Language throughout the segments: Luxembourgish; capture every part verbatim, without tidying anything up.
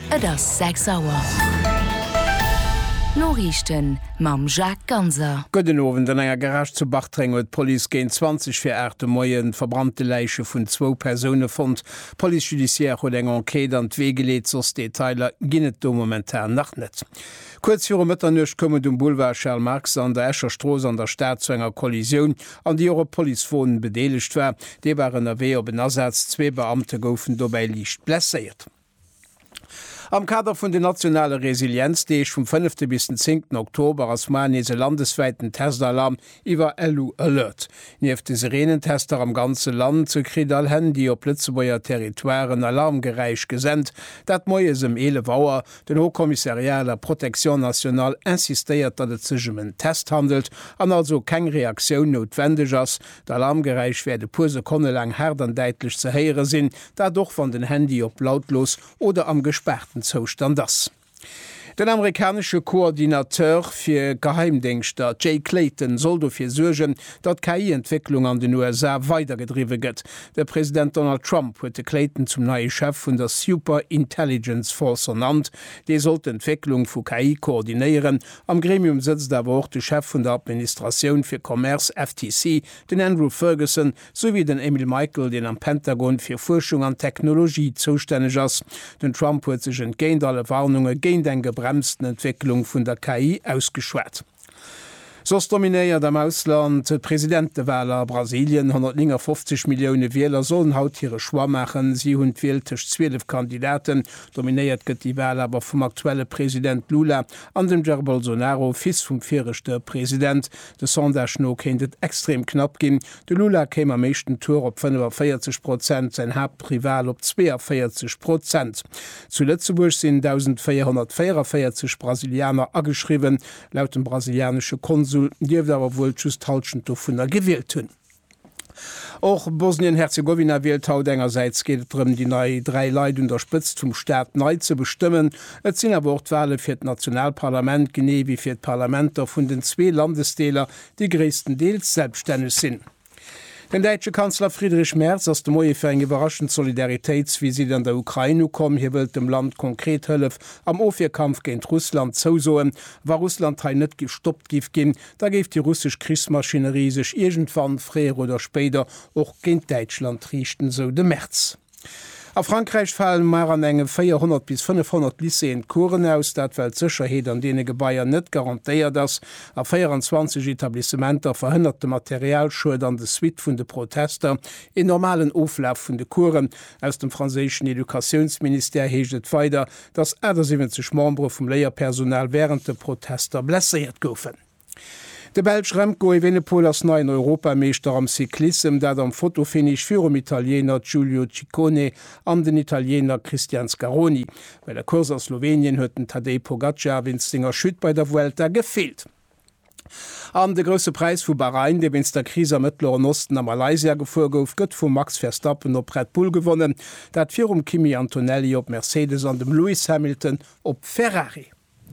et ass sechs Auer. Norrichten mam Jacques Ganser. Gödenowen den enger Garage zu Bachtreng huet Poli géint zwanzig fir Äte Moien verbrannte Leiche vun zwo Persone fand. Polijudiziär huet eng Enquete an d'wee geleet sos Detailer ginnet do momentan nach net. Kurz vir Mëtternech komme dem Boulevard Charles Marx an der Äscherstros an der Staat zu enger Kollision an die Europolifonen bedeligt war. De waren erwee op den Ersatz zwee Beamte goufen dobei liicht blessiert. Am Kader vun de nationale Resilienz, deech vum fünften bis den zehnten Oktober ass Manese landesweiten Testalarm iwwer L U Alert. Nieef de Sirenentester am ganze Land zu Kridal hen, die op Lützebauer Territoiren alarmgereich gesent, dat moiesem ele Wauer den Hochkommissarialer Protektion National insistéiert, dat et segem Test handelt, an also keng Reaktionun notwendig ass, d'Alarmgereich werde puse konne lang herd an deitlich ze heiere sinn, dadurch van den Handy op lautlos oder am gesperrten Zustand das. Den amerikanische Koordinateur fir Geheimdienster Jay Clayton soll dofir surgen, dat K I-Entwicklung an den U S A weitergedriwe gëtt. Der Präsident Donald Trump huet Clayton zum neue Chef vun der Super Intelligence Force ernannt. De sollt d'Entwicklung vu K I koordinieren. Am Gremium sitzt der auch de Chef vun der Administration fir Commerce F T C, den Andrew Ferguson, sowie den Emil Michael, den am Pentagon fir Forschung an Technologie zuständig ass. Den Trump huet sich entgéint alle Warnungen géint en gebremsten Entwicklung vun der K I ausgeschwert. Sos dominéiert am Ausland de Präsidentewaler Brasilien hundertfünfzig Millioune Wähler sollen haut ihre Schwa machen, sie hun wähltech zwölf Kandidaten, dominiert gëtt die Wahl aber vum aktuelle Präsident Lula an dem Jair Bolsonaro fis vum virchte Präsident. De Sonderschno kennt extrem knapp gin. De Lula käme am meeschten Tour op fünfundvierzig Prozent, sein Hauptrival op zweiundvierzig Prozent. Zu Lützeburg sind eintausendvierhundertvierundvierzig Brasilianer angeschrieben, laut dem brasilianische Konsul Dief dawer wohl just haltschen to vun der gewählt hunn. Auch Bosnien-Herzegowina wählt haut engerseits geht drum die neue drei Leid unterspitzt zum Staat neu zu bestimmen. Et sind aber auch Wahlen für das Nationalparlament gene wie für Parlamenter von den zwei Landesdeler, die größtenteils selbstständig sind. Den deutsche Kanzler Friedrich Merz aus dem Moje für eine überraschende Solidaritätsvisit an der Ukraine kommen. Hier will dem Land konkret helfen am Aufwehrkampf gegen Russland zusagen. War Russland nicht gestoppt gif gehen, da gibt die russische Kriegsmaschinerie sich irgendwann früher oder später auch gegen Deutschland richten, so der Merz. A Frankreich fallen mar an engem vierhundert bis fünfhundert Lyceen Kuren aus, dat weil Sicherheet an dene Gebaier net garantiiert das. A vierundzwanzig Etablissementer verhinderte Materialschuld an de Suite vun de Protester in normalen Auflauf vun de Kuren. Aus dem französischen Edukationsminister heget weiter, dass siebzig Membre vom Lehrpersonal während der Protester blessiert goufen. De Belg Remco Evenepoel ass neuen Europameester am Cyklism, dat am Fotofinish fir um Italiener Giulio Ciccone an den Italiener Christian Scaroni. Bei der Kurs aus Slowenien huet den Tadej Pogacar winstinger Schütt bei der Vuelta gefehlt. An de grosse Preis vu Bahrain, de wins der Krise am Mittleren Osten a Malaysia gefuer gouf, gëtt vu Max Verstappen op Red Bull gewonnen, dat fir um Kimi Antonelli op Mercedes an dem Lewis Hamilton op Ferrari.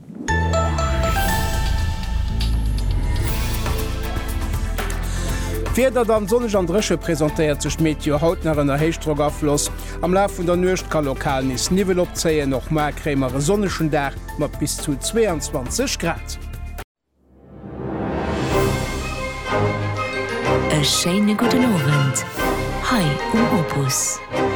Feder dann sonnech an Dresche präsentéiert sech Meteo hautneren erhéichtrog afloss. Am Laf vun der Nøcht kann lokal nis Nivel opzeie noch ma krämere sonneschen Dach mat bis zu zweiundzwanzig Grad. E scheine guten Abend. Hi um Opus.